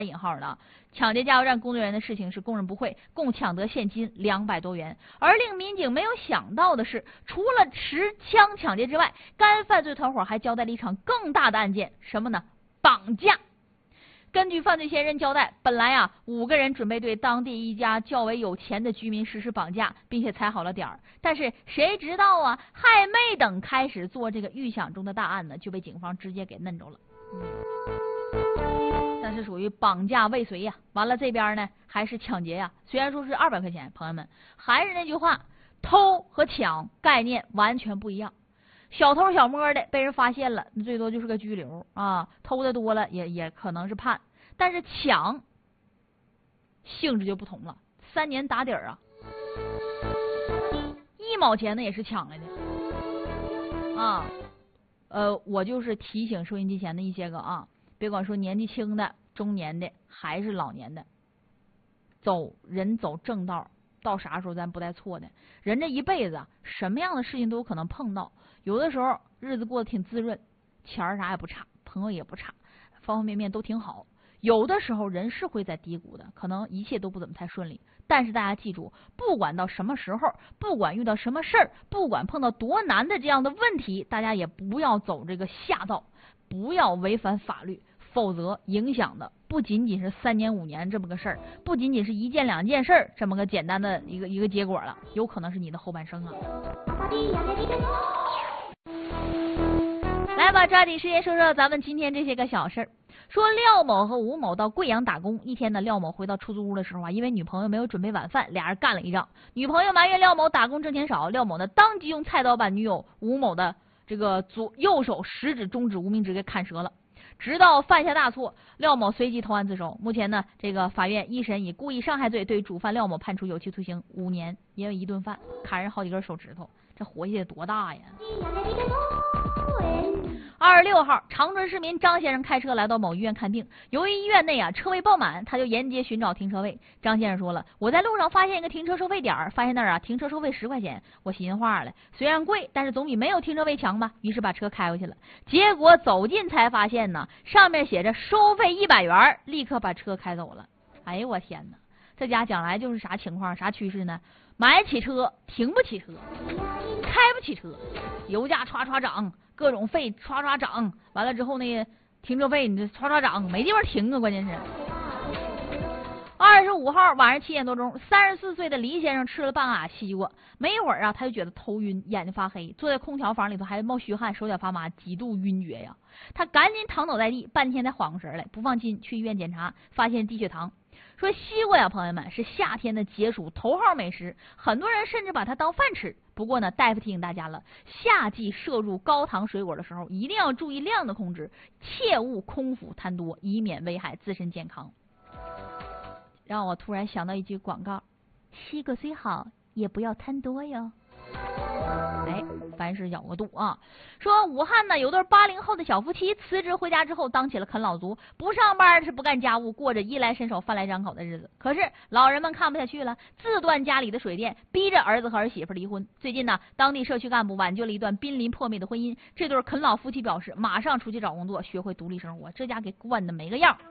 引号的抢劫加油站工作人员的事情是供认不讳，共抢得现金200多元。而令民警没有想到的是，除了持枪抢劫之外，该犯罪团伙还交代了一场更大的案件，什么呢？绑架。根据犯罪嫌疑人交代，本来5个人准备对当地一家较为有钱的居民实施绑架，并且踩好了点儿。但是谁知道还没等开始做这个预想中的大案呢，就被警方直接给弄着了。那是属于绑架未遂呀。完了这边呢还是抢劫呀。虽然说是200块钱，朋友们还是那句话，偷和抢概念完全不一样。小偷小摸的被人发现了，最多就是个拘留偷的多了也可能是判。但是抢性质就不同了，3年打底儿1毛钱呢也是抢来的我就是提醒收音机前的一些个别管说年纪轻的、中年的还是老年的，人走正道，到啥时候咱不带错的。人这一辈子什么样的事情都有可能碰到，有的时候日子过得挺滋润，钱啥也不差，朋友也不差，方方面面都挺好。有的时候人是会在低谷的，可能一切都不怎么太顺利。但是大家记住，不管到什么时候，不管遇到什么事儿，不管碰到多难的这样的问题，大家也不要走这个下道，不要违反法律，否则影响的不仅仅是3年5年这么个事儿，不仅仅是1件2件事儿这么个简单的一个结果了，有可能是你的后半生来吧，抓紧时间说说咱们今天这些个小事儿。说廖某和吴某到贵阳打工，一天呢，廖某回到出租屋的时候因为女朋友没有准备晚饭，俩人干了一仗。女朋友埋怨廖某打工挣钱少，廖某呢当即用菜刀把女友吴某的这个右手食指、中指、无名指给砍折了。直到犯下大错，廖某随即投案自首。目前呢，这个法院一审以故意伤害罪对主犯廖某判处有期徒刑5年，因为一顿饭砍人好几根手指头，这活气得多大呀！26号，长春市民张先生开车来到某医院看病，由于医院内车位爆满，他就沿街寻找停车位。张先生说了，我在路上发现一个停车收费点，发现那儿停车收费10块钱，我心话了，虽然贵，但是总比没有停车位强吧，于是把车开回去了。结果走近才发现呢，上面写着收费100元，立刻把车开走了。哎呦我天哪，这家将来就是啥情况啥趋势呢？买起车停不起车，开不起车，油价唰唰涨，各种费唰唰涨，完了之后那个停车费你这唰唰涨，没地方停关键是。25号晚上7点多钟，34岁的李先生吃了半拉西瓜，没一会儿他就觉得头晕，眼睛发黑，坐在空调房里头还冒虚汗，手脚发麻，极度晕厥呀。他赶紧躺倒在地，半天才缓过神来，不放心去医院检查，发现低血糖。说西瓜朋友们是夏天的解暑头号美食，很多人甚至把它当饭吃。不过呢，大夫提醒大家了，夏季摄入高糖水果的时候，一定要注意量的控制，切勿空腹贪多，以免危害自身健康。让我突然想到一句广告：西瓜虽好，也不要贪多哟。凡事有个度说武汉呢有对80后的小夫妻辞职回家之后当起了啃老族，不上班是不干家务，过着衣来伸手饭来张口的日子。可是老人们看不下去了，自断家里的水电，逼着儿子和儿媳妇离婚。最近呢，当地社区干部挽救了一段濒临破灭的婚姻，这对啃老夫妻表示马上出去找工作，学会独立生活。这家给惯的没个样。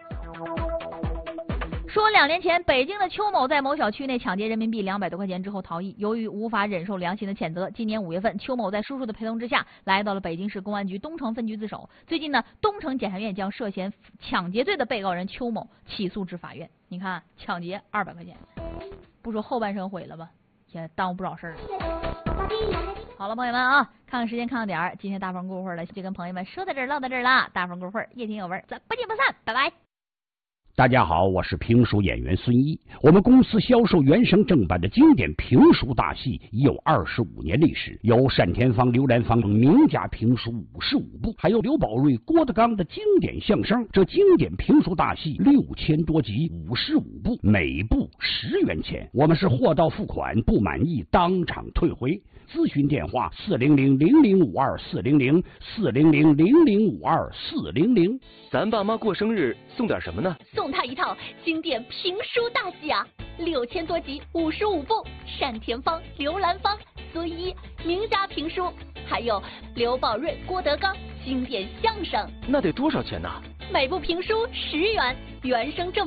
说2年前，北京的邱某在某小区内抢劫人民币200多块钱之后逃逸，由于无法忍受良心的谴责，今年5月份，邱某在叔叔的陪同之下来到了北京市公安局东城分局自首。最近呢，东城检察院将涉嫌抢劫罪的被告人邱某起诉至法院。你看，抢劫200块钱，不说后半生毁了吧，也耽误不少事儿。好了，朋友们看看时间，看看点儿，今天大风过会儿了，就跟朋友们说到这儿，唠到这儿了。大风过会儿，夜听有味，咱不见不散，拜拜。 大家好，我是评书演员孙一。我们公司销售原声正版的经典评书大戏已有25年历史，有单田芳、刘兰芳等名家评书55部，还有刘宝瑞、郭德纲的经典相声。这经典评书大戏6000多集，55部，每部10元钱。我们是货到付款，不满意当场退回。咨询电话400-0052-400，400-0052-400。 咱爸妈过生日送点什么呢？ 送他一套经典评书大戏6000多集55部，单田芳、刘兰芳、孙一名家评书，还有刘宝瑞、郭德纲经典相声。 那得多少钱呢？ 每部评书10元，原声正